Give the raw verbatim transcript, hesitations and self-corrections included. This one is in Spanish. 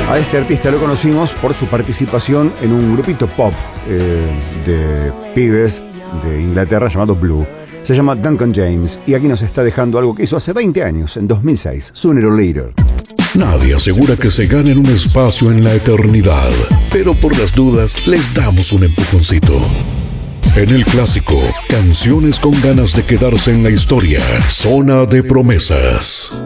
A este artista lo conocimos por su participación en un grupito pop eh, de pibes de Inglaterra llamado Blue. Se llama Duncan James y aquí nos está dejando algo que hizo hace veinte años, en dos mil seis, Sooner or Later. Nadie asegura que se ganen un espacio en la eternidad, pero por las dudas les damos un empujoncito. En el clásico, canciones con ganas de quedarse en la historia, Zona de Promesas.